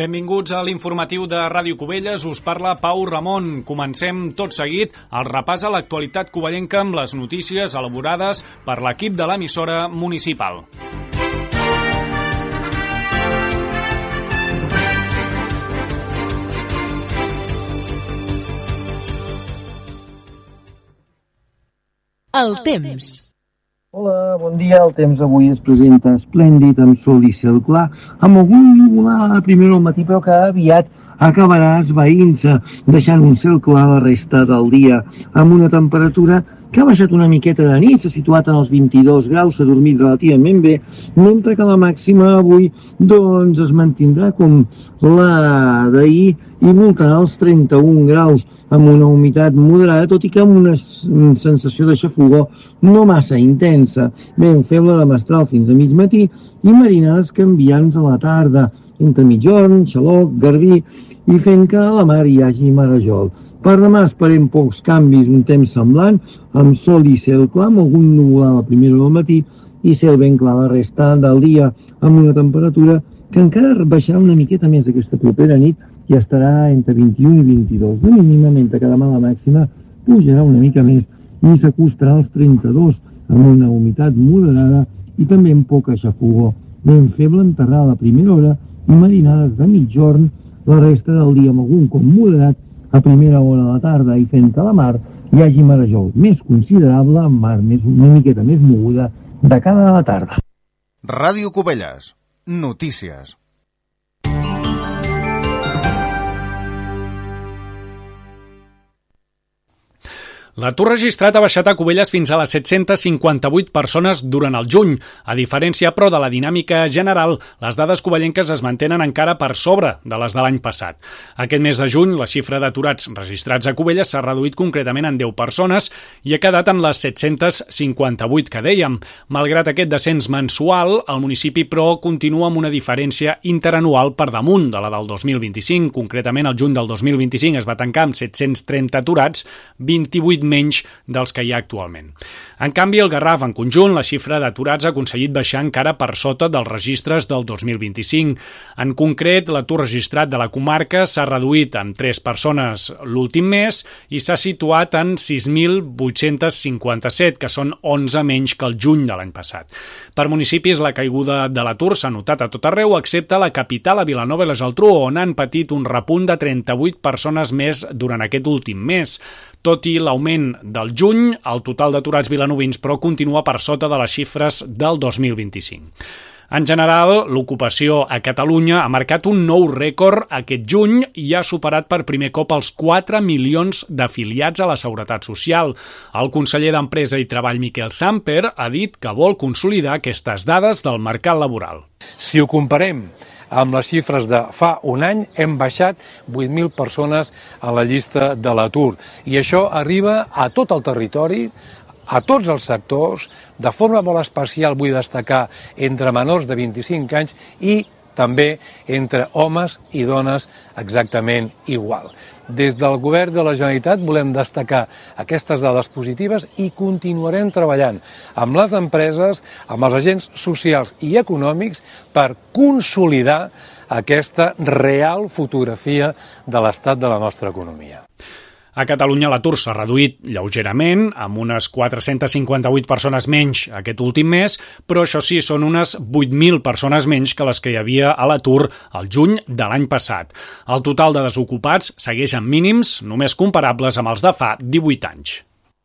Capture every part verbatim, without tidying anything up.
Benvinguts a l'informatiu de Ràdio Cubelles, us parla Pau Ramon. Comencem tot seguit el repàs a l'actualitat covellenca amb les notícies elaborades per l'equip de l'emissora municipal. El temps. Hola, bon dia. El temps avui es presenta esplèndid, amb sol i cel clar, amb algun nuvolat a primera al matí, però que aviat acabarà esvaint-se, deixant un cel clar la resta del dia, amb una temperatura que ha baixat una miqueta de nit, s'ha situat en els vint-i-dos graus, s'ha dormit relativament bé, mentre que la màxima avui doncs, es mantindrà com la d'ahir i voltarà els trenta-un graus, amb una humitat moderada, tot i que amb una sensació de xafogor no massa intensa, ben feble de mestral fins a mig matí i marinades canviants a la tarda, entre mitjorn, xaloc, garbí, i fent que a la mar hi hagi marejol. Per demà esperem pocs canvis, un temps semblant, amb sol i cel clar, amb algun nuvolat a la primera del matí i cel ben clar la resta del dia, amb una temperatura que encara baixarà una miqueta més aquesta propera nit i estarà entre vint-i-un i vint-i-dos de mínima, mentre que demà la màxima pujarà una mica més i s'acostarà als trenta-dos, amb una humitat moderada i també amb poca xafogor, ben feble enterrada a la primera hora i marinades de mitjorn la resta del dia, amb algun com moderat a primera hora de la tarda i fent que a la mar hi hagi marejol més considerable, amb mar més, una miqueta més moguda de cara a la tarda. Ràdio Cubelles. Notícies. L'atur registrat ha baixat a Cubelles fins a les set-cents cinquanta-vuit persones durant el juny. A diferència, però, de la dinàmica general, les dades covellenques es mantenen encara per sobre de les de l'any passat. Aquest mes de juny, la xifra d'aturats registrats a Cubelles s'ha reduït concretament en deu persones i ha quedat en les set-cents cinquanta-vuit que dèiem. Malgrat aquest descens mensual, el municipi, però, continua amb una diferència interanual per damunt de la del dos mil vint-i-cinc. Concretament, el juny del dos mil vint-i-cinc es va tancar amb set-cents trenta aturats, vint-i-vuit menys dels que hi ha actualment. En canvi, el Garraf, en conjunt, la xifra d'aturats ha aconseguit baixar encara per sota dels registres del dos mil vint-i-cinc. En concret, l'atur registrat de la comarca s'ha reduït en tres persones l'últim mes i s'ha situat en sis mil vuit-cents cinquanta-set, que són onze menys que el juny de l'any passat. Per municipis, la caiguda de l'atur s'ha notat a tot arreu, excepte a la capital, a Vilanova i la Geltrú, on han patit un repunt de trenta-vuit persones més durant aquest últim mes. Tot i l'augment del juny, el total d'aturats vilanovins, però, continua per sota de les xifres del dos mil vint-i-cinc. En general, l'ocupació a Catalunya ha marcat un nou rècord aquest juny i ha superat per primer cop els quatre milions d'afiliats a la Seguretat Social. El conseller d'Empresa i Treball, Miquel Samper, ha dit que vol consolidar aquestes dades del mercat laboral. Si ho comparem amb les xifres de fa un any, hem baixat vuit mil persones a la llista de l'atur. I això arriba a tot el territori, a tots els sectors, de forma molt especial vull destacar entre menors de vint-i-cinc anys i també entre homes i dones exactament igual. Des del Govern de la Generalitat volem destacar aquestes dades positives i continuarem treballant amb les empreses, amb els agents socials i econòmics per consolidar aquesta real fotografia de l'estat de la nostra economia. A Catalunya l'atur s'ha reduït lleugerament, amb unes quatre-cents cinquanta-vuit persones menys aquest últim mes, però això sí, són unes vuit mil persones menys que les que hi havia a l'atur al juny de l'any passat. El total de desocupats segueix en mínims, només comparables amb els de fa divuit anys.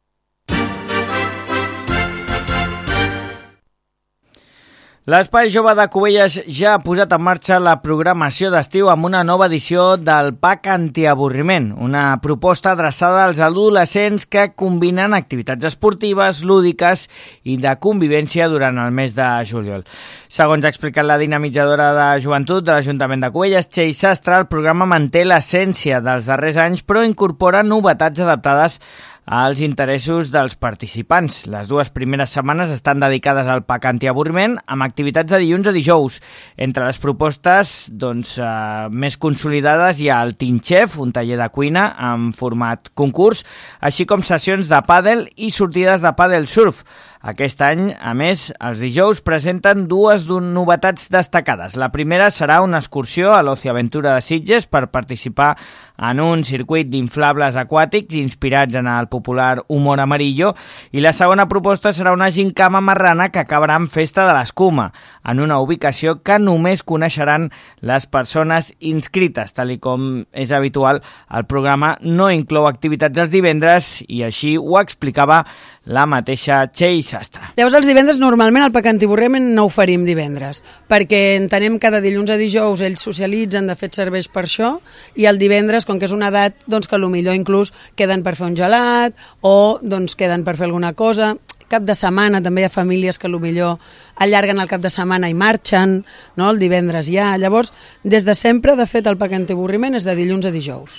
L'Espai Jove de Cubelles ja ha posat en marxa la programació d'estiu amb una nova edició del Pack Antiavorriment, una proposta adreçada als adolescents que combinen activitats esportives, lúdiques i de convivència durant el mes de juliol. Segons ha explicat la dinamitzadora de joventut de l'Ajuntament de Cubelles, Txell Sastre, el programa manté l'essència dels darrers anys, però incorpora novetats adaptades als interessos dels participants. Les dues primeres setmanes estan dedicades al Pack Antiavorriment, amb activitats de dilluns a dijous. Entre les propostes doncs, eh, més consolidades hi ha el Teen Chef, un taller de cuina en format concurs, així com sessions de pàdel i sortides de pàdel surf. Aquest any, a més, els dijous presenten dues novetats destacades. La primera serà una excursió a l'Oci Aventura de Sitges per participar en un circuit d'inflables aquàtics inspirats en el popular humor amarillo, i la segona proposta serà una gincama marrana que acabarà amb Festa de l'Escuma, en una ubicació que només coneixeran les persones inscrites. Tal i com és habitual, el programa no inclou activitats els divendres i així ho explicava la mateixa Txell Sastre. Llavors, els divendres, normalment, al Pac Antiavorriment no oferim divendres, perquè entenem que de dilluns a dijous ells socialitzen, de fet serveix per això, i el divendres, com que és una edat, doncs que potser inclús queden per fer un gelat o doncs queden per fer alguna cosa. Cap de setmana també hi ha famílies que potser allarguen el cap de setmana i marxen, no? El divendres ja. Llavors, des de sempre, de fet, el Pac Antiavorriment és de dilluns a dijous.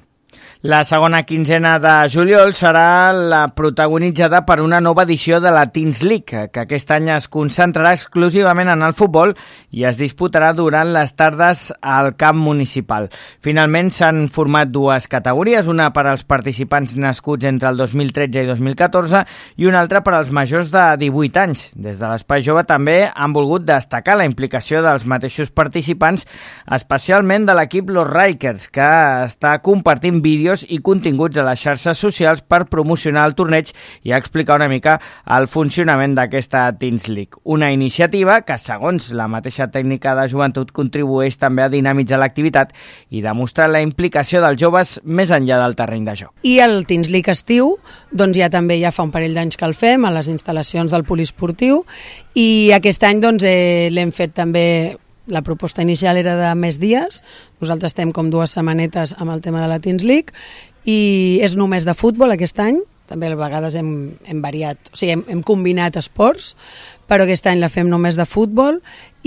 La segona quinzena de juliol serà la protagonitzada per una nova edició de la Teens League, que aquest any es concentrarà exclusivament en el futbol i es disputarà durant les tardes al camp municipal. Finalment s'han format dues categories, una per als participants nascuts entre el dos mil tretze i dos mil catorze i una altra per als majors de divuit anys. Des de l'Espai Jove també han volgut destacar la implicació dels mateixos participants, especialment de l'equip Los Rikers, que està compartint vídeos i continguts a les xarxes socials per promocionar el torneig i explicar una mica el funcionament d'aquesta Teens League. Una iniciativa que, segons la mateixa tècnica de joventut, contribueix també a dinamitzar l'activitat i demostrar la implicació dels joves més enllà del terreny de joc. I el Teens League estiu, doncs ja també ja fa un parell d'anys que el fem a les instal·lacions del poliesportiu, i aquest any doncs, eh, l'hem fet també. La proposta inicial era de més dies, nosaltres estem com dues setmanetes amb el tema de la Teens League i és només de futbol aquest any, també a vegades hem, hem variat, o sigui, hem, hem combinat esports, però aquest any la fem només de futbol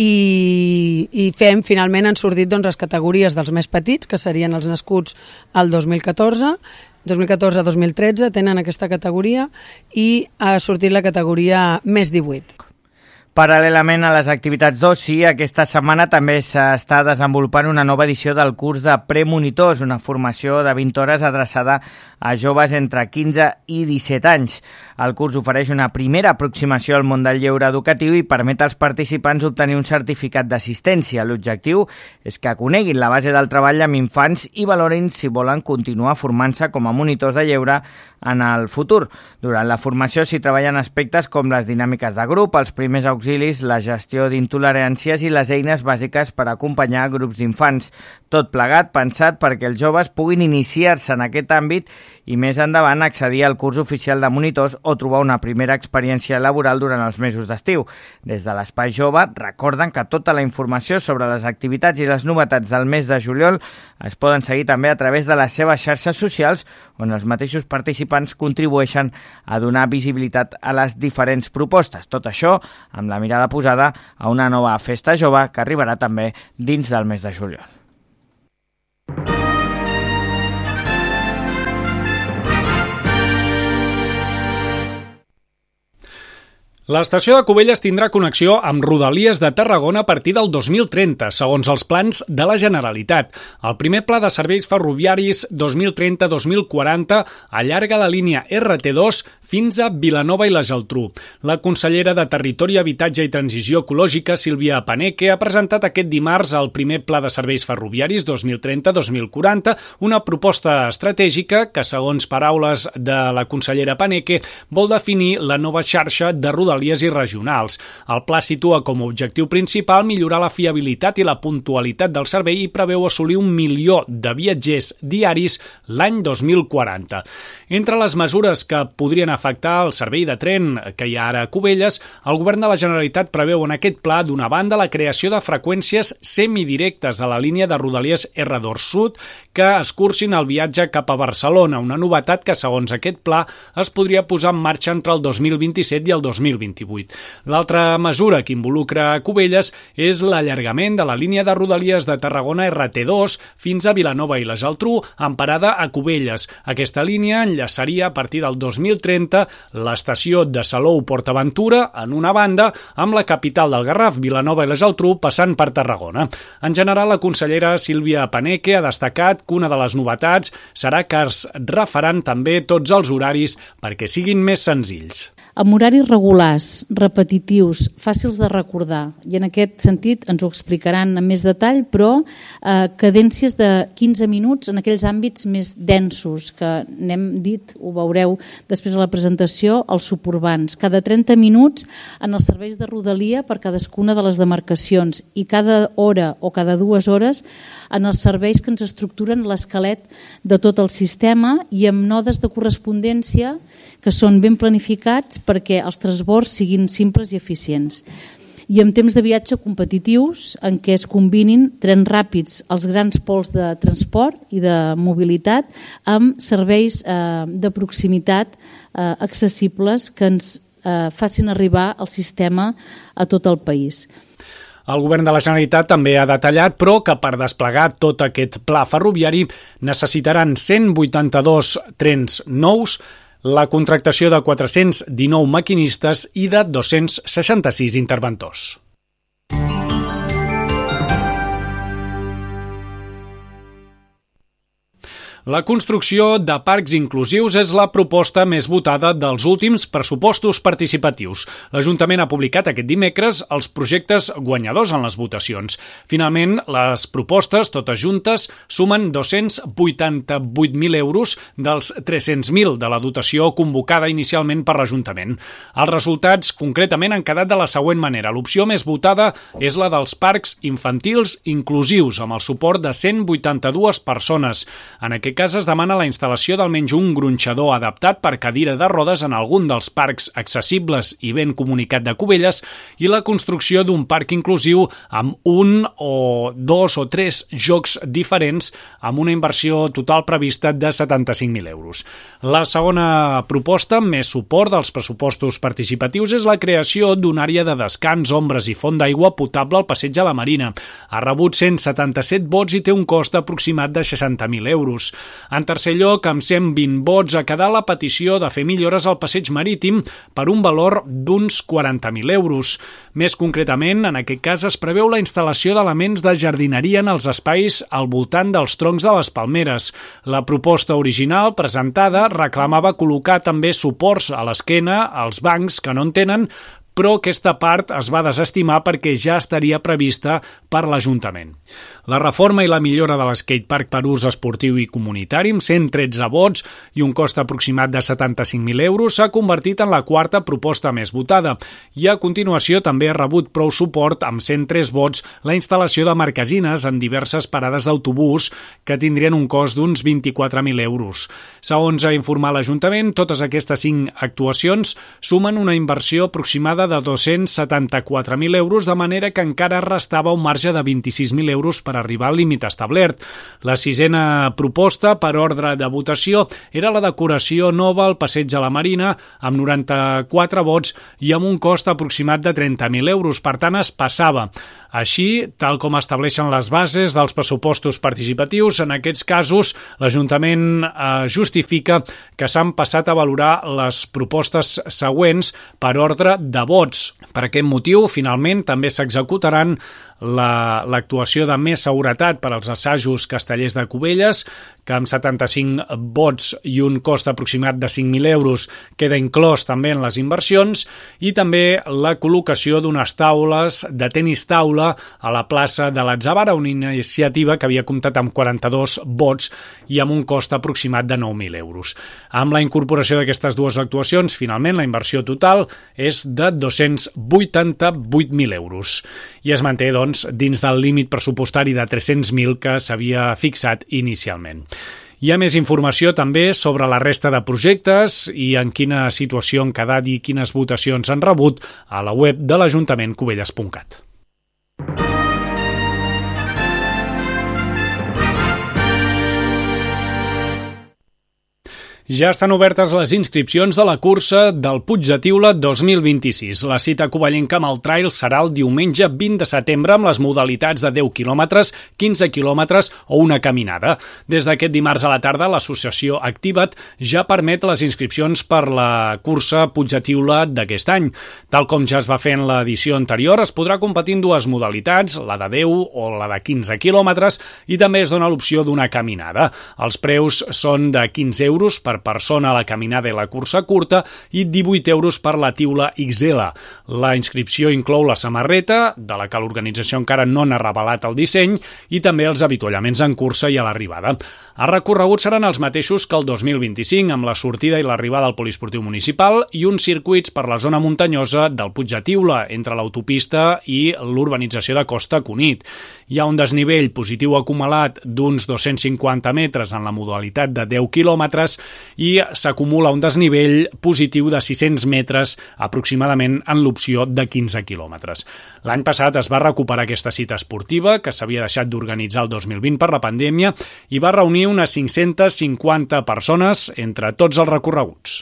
i, i fem, finalment han sortit doncs, les categories dels més petits, que serien els nascuts al dos mil catorze, dos mil catorze a dos mil tretze tenen aquesta categoria i ha sortit la categoria més divuit. Paral·lelament a les activitats d'oci, aquesta setmana també s'està desenvolupant una nova edició del curs de premonitors, una formació de vint hores adreçada a joves entre quinze i disset anys. El curs ofereix una primera aproximació al món del lleure educatiu i permet als participants obtenir un certificat d'assistència. L'objectiu és que coneguin la base del treball amb infants i valorin si volen continuar formant-se com a monitors de lleure en el futur. Durant la formació s'hi treballen aspectes com les dinàmiques de grup, els primers auxilis, la gestió d'intoleràncies i les eines bàsiques per acompanyar grups d'infants. Tot plegat pensat perquè els joves puguin iniciar-se en aquest àmbit i més endavant accedir al curs oficial de monitors o trobar una primera experiència laboral durant els mesos d'estiu. Des de l'Espai Jove recorden que tota la informació sobre les activitats i les novetats del mes de juliol es poden seguir també a través de les seves xarxes socials, on els mateixos participants contribueixen a donar visibilitat a les diferents propostes. Tot això amb la mirada posada a una nova festa jove que arribarà també dins del mes de juliol. L'estació de Cubelles tindrà connexió amb Rodalies de Tarragona a partir del dos mil trenta, segons els plans de la Generalitat. El primer pla de serveis ferroviaris dos mil trenta dos mil quaranta allarga la línia erre te dos fins a Vilanova i la Geltrú. La consellera de Territori, Habitatge i Transició Ecològica, Sílvia Paneque, ha presentat aquest dimarts el primer pla de serveis ferroviaris dos mil trenta dos mil quaranta, una proposta estratègica que, segons paraules de la consellera Paneque, vol definir la nova xarxa de Rodalies i regionals. El pla situa com a objectiu principal millorar la fiabilitat i la puntualitat del servei i preveu assolir un milió de viatgers diaris l'any dos mil quaranta. Entre les mesures que podrien afectar el servei de tren que hi ha ara a Cubelles, el govern de la Generalitat preveu en aquest pla, d'una banda, la creació de freqüències semidirectes a la línia de Rodalies erre dos Sud que escurcin el viatge cap a Barcelona, una novetat que, segons aquest pla, es podria posar en marxa entre el dos mil vint-i-set i el dos mil vint-i-vuit. L'altra mesura que involucra Cubelles és l'allargament de la línia de Rodalies de Tarragona erre te dos fins a Vilanova i la Geltrú, amb parada a Cubelles. Aquesta línia enllaçaria a partir del dos mil trenta l'estació de Salou-Portaventura, en una banda, amb la capital del Garraf, Vilanova i la Geltrú, passant per Tarragona. En general, la consellera Sílvia Paneque ha destacat que una de les novetats serà que es refaran també tots els horaris perquè siguin més senzills. amb horaris regulars, repetitius, fàcils de recordar, i en aquest sentit ens ho explicaran en més detall, però eh, cadències de quinze minuts en aquells àmbits més densos, que n'hem dit, ho veureu després de la presentació, els suburbans. Cada trenta minuts en els serveis de rodalia per cadascuna de les demarcacions i cada hora o cada dues hores en els serveis que ens estructuren l'esquelet de tot el sistema i amb nodes de correspondència que són ben planificats perquè els transbords siguin simples i eficients. I amb temps de viatge competitius en què es combinin trens ràpids als grans pols de transport i de mobilitat amb serveis eh, de proximitat eh, accessibles que ens eh, facin arribar el sistema a tot el país. El govern de la Generalitat també ha detallat, però, que per desplegar tot aquest pla ferroviari necessitaran cent vuitanta-dos trens nous, la contractació de quatre-cents dinou maquinistes i de dos-cents seixanta-sis interventors. La construcció de parcs inclusius és la proposta més votada dels últims pressupostos participatius. L'Ajuntament ha publicat aquest dimecres els projectes guanyadors en les votacions. Finalment, les propostes, totes juntes, sumen dos-cents vuitanta-vuit mil euros dels tres-cents mil de la dotació convocada inicialment per l'Ajuntament. Els resultats, concretament, han quedat de la següent manera. L'opció més votada és la dels parcs infantils inclusius, amb el suport de cent vuitanta-dues persones. En aquest cas es demana la instal·lació d'almenys un gronxador adaptat per cadira de rodes en algun dels parcs accessibles i ben comunicat de Cubelles i la construcció d'un parc inclusiu amb un o dos o tres jocs diferents amb una inversió total prevista de setanta-cinc mil euros. La segona proposta, amb més suport dels pressupostos participatius, és la creació d'una àrea de descans, ombres i font d'aigua potable al passeig a la Marina. Ha rebut cent setanta-set vots i té un cost aproximat de seixanta mil euros. En tercer lloc, amb cent vint vots, ha quedat la petició de fer millores al passeig marítim per un valor d'uns quaranta mil euros. Més concretament, en aquest cas es preveu la instal·lació d'elements de jardineria en els espais al voltant dels troncs de les palmeres. La proposta original presentada reclamava col·locar també suports a l'esquena als bancs que no en tenen, però aquesta part es va desestimar perquè ja estaria prevista per l'Ajuntament. La reforma i la millora de l'skatepark per ús esportiu i comunitari, amb cent tretze vots i un cost aproximat de setanta-cinc mil euros, s'ha convertit en la quarta proposta més votada. I a continuació també ha rebut prou suport, amb cent tres vots, la instal·lació de marquesines en diverses parades d'autobús que tindrien un cost d'uns vint-i-quatre mil euros. Segons ha informat l'Ajuntament, totes aquestes cinc actuacions sumen una inversió aproximada de dos-cents setanta-quatre mil euros, de manera que encara restava un marge de vint-i-sis mil euros per arribar al límit establert. La sisena proposta, per ordre de votació, era la decoració nova al passeig a la Marina, amb noranta-quatre vots i amb un cost aproximat de trenta mil euros. Per tant, es passava. Així, tal com estableixen les bases dels pressupostos participatius, en aquests casos l'Ajuntament eh, justifica que s'han passat a valorar les propostes següents per ordre de vots. Per aquest motiu, finalment, també s'executaran la, l'actuació de més seguretat per als assajos castellers de Cubelles, que amb setanta-cinc vots i un cost aproximat de cinc mil euros queda inclòs també en les inversions, i també la col·locació d'unes taules de tenis taula a la plaça de l'Atzavara, una iniciativa que havia comptat amb quaranta-dos vots i amb un cost aproximat de nou mil euros. Amb la incorporació d'aquestes dues actuacions, finalment la inversió total és de dos-cents vuitanta-vuit mil euros i es manté, doncs, dins del límit pressupostari de tres-cents mil que s'havia fixat inicialment. Hi ha més informació també sobre la resta de projectes i en quina situació han quedat i quines votacions han rebut a la web de l'Ajuntament cubelles punt cat. Ja estan obertes les inscripcions de la cursa del Puig de Tiula dos mil vint-i-sis. La cita covellenca amb el trail serà el diumenge vint de setembre amb les modalitats de deu quilòmetres, quinze quilòmetres o una caminada. Des d'aquest dimarts a la tarda, l'associació Activa't ja permet les inscripcions per la cursa Puig de Tiula d'aquest any. Tal com ja es va fer en l'edició anterior, es podrà competir en dues modalitats, la de deu o la de quinze quilòmetres, i també es dona l'opció d'una caminada. Els preus són de quinze euros per per persona a la caminada i la cursa curta i divuit euros per la tiula X L. La inscripció inclou la samarreta, de la que l'organització encara no n'ha revelat el disseny, i també els avituallaments en cursa i a l'arribada. Els recorreguts seran els mateixos que el dos mil vint-i-cinc, amb la sortida i l'arribada al poliesportiu municipal i uns circuits per la zona muntanyosa del Puig de Tiula, entre l'autopista i l'urbanització de Costa Cunit. Hi ha un desnivell positiu acumulat d'uns dos-cents cinquanta metres en la modalitat de deu quilòmetres i s'acumula un desnivell positiu de sis-cents metres aproximadament en l'opció de quinze quilòmetres. L'any passat es va recuperar aquesta cita esportiva, que s'havia deixat d'organitzar el dos mil vint per la pandèmia, i va reunir unes cinc-centes cinquanta persones entre tots els recorreguts.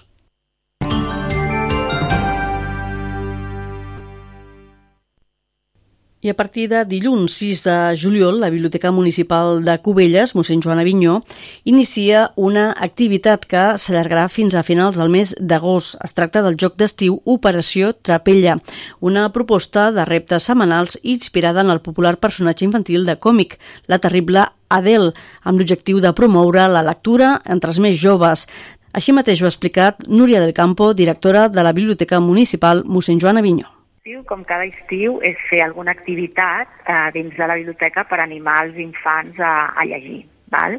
I a partir de dilluns sis de juliol, la Biblioteca Municipal de Cubelles, mossèn Joan Avinyó, inicia una activitat que s'allargarà fins a finals del mes d'agost. Es tracta del joc d'estiu Operació Trapella, una proposta de reptes setmanals inspirada en el popular personatge infantil de còmic, la terrible Adele, amb l'objectiu de promoure la lectura entre els més joves. Així mateix ho ha explicat Núria del Campo, directora de la Biblioteca Municipal mossèn Joan Avinyó. Com cada estiu, és fer alguna activitat eh, dins de la biblioteca per animar els infants a, a llegir. Val?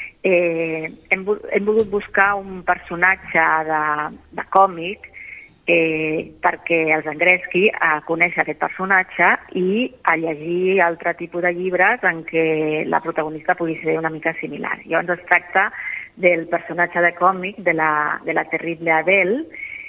Eh, hem, hem volgut buscar un personatge de, de còmic eh, perquè els engresqui a conèixer aquest personatge i a llegir altre tipus de llibres en què la protagonista pugui ser una mica similar. Llavors es tracta del personatge de còmic de la, de la terrible Adele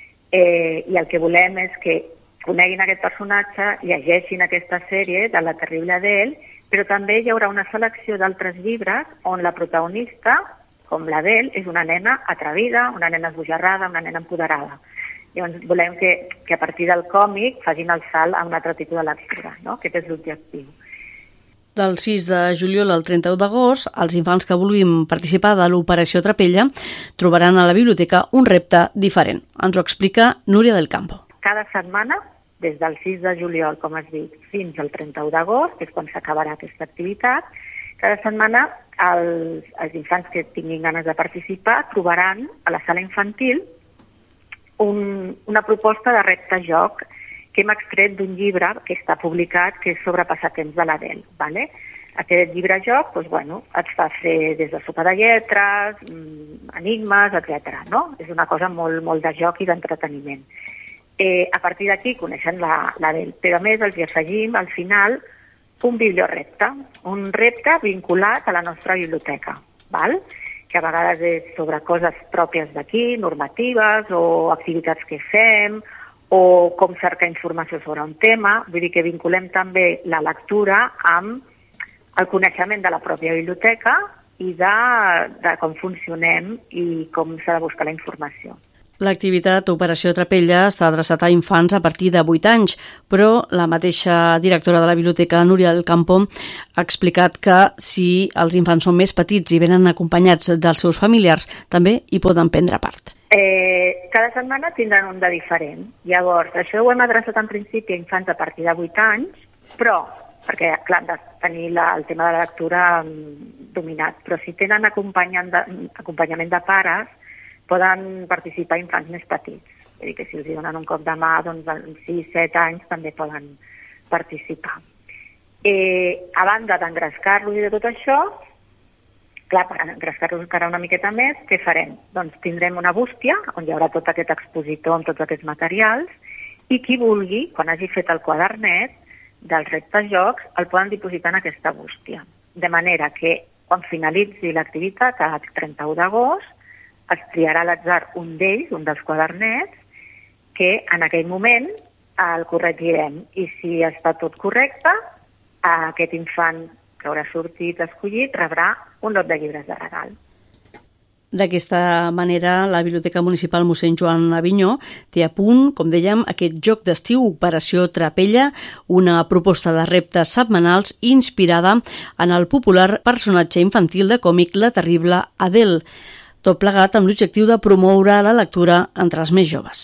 eh, i el que volem és que coneguin aquest personatge, llegeixin aquesta sèrie de la terrible Adele, però també hi haurà una selecció d'altres llibres on la protagonista, com l'Adele, és una nena atrevida, una nena esbojarrada, una nena empoderada. Llavors volem que, que a partir del còmic facin el salt a un altre tipus de lectura, no? Aquest és l'objectiu. Del sis de juliol al trenta-u d'agost, els infants que vulguin participar de l'Operació Trapella trobaran a la biblioteca un repte diferent. Ens ho explica Núria del Campo. Cada setmana, des del sis de juliol, com has dit, fins al trenta-u d'agost, que és quan s'acabarà aquesta activitat, cada setmana els, els infants que tinguin ganes de participar trobaran a la sala infantil un, una proposta de repte-joc que hem extret d'un llibre que està publicat, que és sobre passatemps de l'Adele. Vale? Aquest llibre-joc doncs, bueno, et fa fer des de sopa de lletres, enigmes, etcètera. No? És una cosa molt, molt de joc i d'entreteniment. Eh, a partir d'aquí coneixen l'Adele, però a més els hi afegim al final un bibliorepte, un repte vinculat a la nostra biblioteca, val? Que a vegades és sobre coses pròpies d'aquí, normatives o activitats que fem o com cercar informació sobre un tema, vull dir que vinculem també la lectura amb el coneixement de la pròpia biblioteca i de, de com funcionem i com s'ha de buscar la informació. L'activitat Operació Trapella està adreçada a infants a partir de vuit anys, però la mateixa directora de la Biblioteca, Núria del Campo, ha explicat que si els infants són més petits i venen acompanyats dels seus familiars, també hi poden prendre part. Eh, cada setmana tindran un de diferent. Llavors, això ho hem adreçat en principi a infants a partir de vuit anys, però, perquè clar, han de tenir la, el tema de la lectura dominat, però si tenen acompanyament de, acompanyament de pares, poden participar infants més petits. És a dir, que si els donen un cop de mà, doncs amb sis set anys també poden participar. Eh, a banda d'engrescar-los i de tot això, clar, per engrescar-los encara una miqueta més, què farem? Doncs tindrem una bústia, on hi haurà tot aquest expositor amb tots aquests materials, i qui vulgui, quan hagi fet el quadernet dels reptes jocs, el poden dipositar en aquesta bústia. De manera que, quan finalitzi l'activitat, a trenta-u d'agost, es triarà a l'atzar un d'ells, un dels quadernets, que en aquell moment el corregirem. I si està tot correcte, aquest infant que haurà sortit escollit rebrà un lot de llibres de regal. D'aquesta manera, la Biblioteca Municipal mossèn Joan Avinyó té a punt, com dèiem, aquest joc d'estiu Operació Trapella, una proposta de reptes setmanals inspirada en el popular personatge infantil de còmic La terrible Adele, tot plegat amb l'objectiu de promoure la lectura entre els més joves.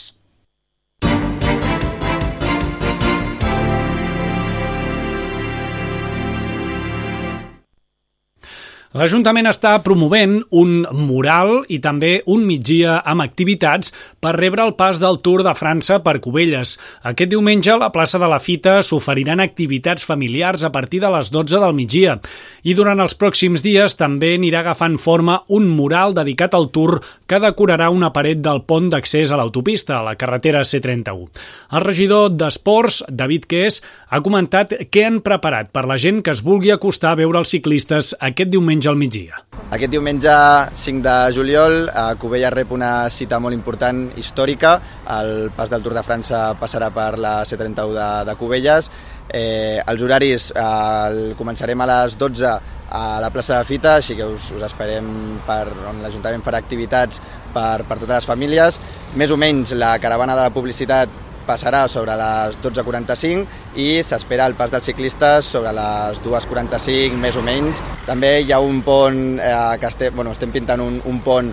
L'Ajuntament està promovent un mural i també un migdia amb activitats per rebre el pas del Tour de França per Cubelles. Aquest diumenge a la plaça de la Fita s'oferiran activitats familiars a partir de les dotze del migdia. I durant els pròxims dies també anirà agafant forma un mural dedicat al Tour que decorarà una paret del pont d'accés a l'autopista, a la carretera C trenta-u. El regidor d'Esports, David Qués, ha comentat què han preparat per la gent que es vulgui acostar a veure els ciclistes aquest diumenge al migdia. Aquest diumenge cinc de juliol a Cubelles rep una cita molt important, històrica. El pas del Tour de França passarà per la C trenta-u de, de Cubelles. Eh, els horaris eh, començarem a les dotze a la plaça de Fita, així que us, us esperem per on l'Ajuntament farà activitats per, per totes les famílies. Més o menys la caravana de la publicitat passarà sobre les dotze quaranta-cinc i s'espera el pas dels ciclistes sobre les dues quaranta-cinc, més o menys. També hi ha un pont eh, que estem, bueno, estem pintant un, un pont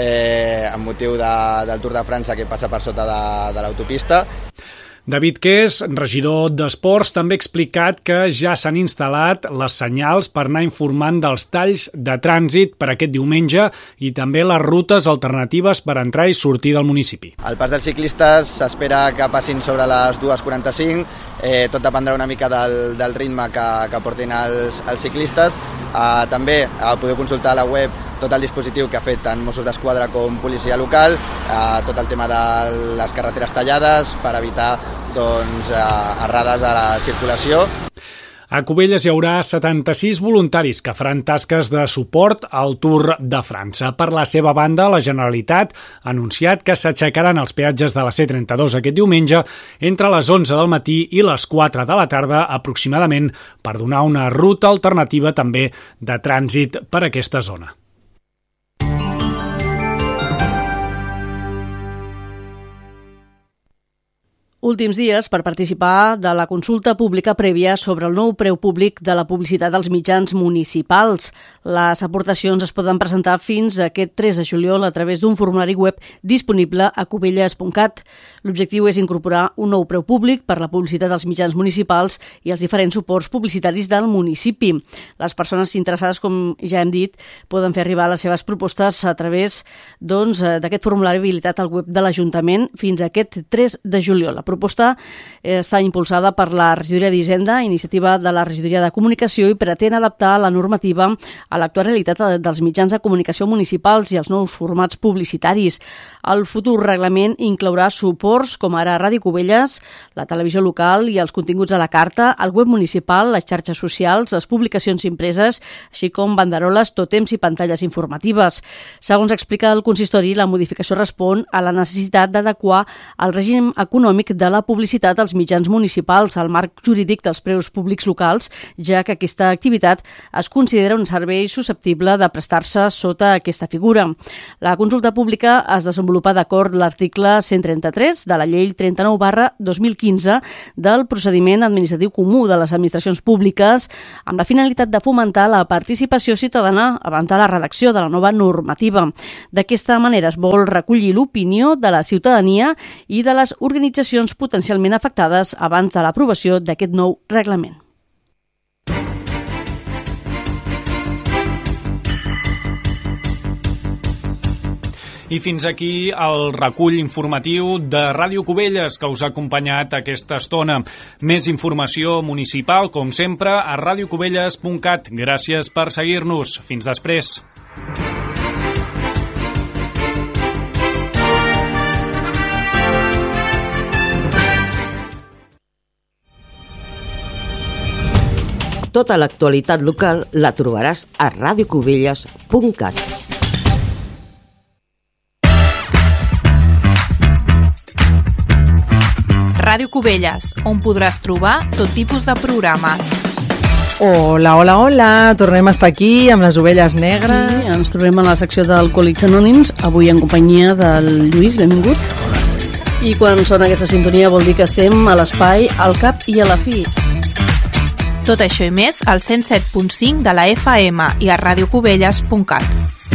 eh, amb motiu de, del Tour de França que passa per sota de, de l'autopista. David Qués, regidor d'Esports, també ha explicat que ja s'han instal·lat les senyals per anar informant dels talls de trànsit per aquest diumenge i també les rutes alternatives per entrar i sortir del municipi. El pas dels ciclistes s'espera que passin sobre les dues quaranta-cinc, eh, tot dependrà una mica del, del ritme que, que portin els, els ciclistes. Eh, també eh, podeu consultar a la web tot el dispositiu que ha fet tant Mossos d'Esquadra com policia local, eh, tot el tema de les carreteres tallades per evitar doncs, eh, errades a la circulació. A Cubelles hi haurà setanta-sis voluntaris que faran tasques de suport al Tour de França. Per la seva banda, la Generalitat ha anunciat que s'aixecaran els peatges de la C trenta-dos aquest diumenge entre les onze del matí i les quatre de la tarda aproximadament per donar una ruta alternativa també de trànsit per aquesta zona. Últims dies per participar de la consulta pública prèvia sobre el nou preu públic de la publicitat dels mitjans municipals. Les aportacions es poden presentar fins a aquest tres de juliol a través d'un formulari web disponible a cubelles punt cat. L'objectiu és incorporar un nou preu públic per la publicitat dels mitjans municipals i els diferents suports publicitaris del municipi. Les persones interessades, com ja hem dit, poden fer arribar les seves propostes a través doncs, d'aquest formulari habilitat al web de l'Ajuntament fins a aquest tres de juliol. La proposta està impulsada per la Regidoria d'Hisenda, iniciativa de la Regidoria de Comunicació i pretén adaptar la normativa a l'actual realitat dels mitjans de comunicació municipals i els nous formats publicitaris. El futur reglament inclourà suports com ara Ràdio Cubelles, la televisió local i els continguts a la carta, el web municipal, les xarxes socials, les publicacions impreses, així com banderoles, tòtems i pantalles informatives. Segons explica el consistori, la modificació respon a la necessitat d'adequar el règim econòmic de la publicitat als mitjans municipals al marc jurídic dels preus públics locals, ja que aquesta activitat es considera un servei susceptible de prestar-se sota aquesta figura. La consulta pública es desenvolupa d'acord l'article cent trenta-tres de la llei trenta-nou barra dos mil quinze del procediment administratiu comú de les administracions públiques amb la finalitat de fomentar la participació ciutadana abans de la redacció de la nova normativa. D'aquesta manera es vol recollir l'opinió de la ciutadania i de les organitzacions potencialment afectades abans de l'aprovació d'aquest nou reglament. I fins aquí el recull informatiu de Ràdio Cubelles que us ha acompanyat aquesta estona. Més informació municipal, com sempre, a ràdio cubelles punt cat. Gràcies per seguir-nos. Fins després. Tota l'actualitat local la trobaràs a ràdio cubelles punt cat. Ràdio Cubelles, on podràs trobar tot tipus de programes. Hola, hola, hola, tornem a estar aquí amb les ovelles negres. Sí, ens trobem a la secció d'Alcohòlics Anònims, avui en companyia del Lluís, benvingut. I quan sona aquesta sintonia vol dir que estem a l'espai Al cap i a la fi. Tot això i més al cent set punt cinc de la F M i a ràdio cubelles punt cat.